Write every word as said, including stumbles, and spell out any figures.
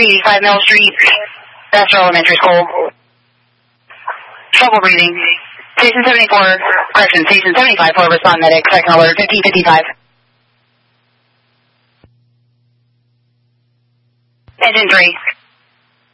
eighty-five Mill Street, Vassar Elementary School. Trouble breathing. Station seventy-four, correction, Station seventy-five for respond medic, second alert, fifteen fifty-five. Engine three.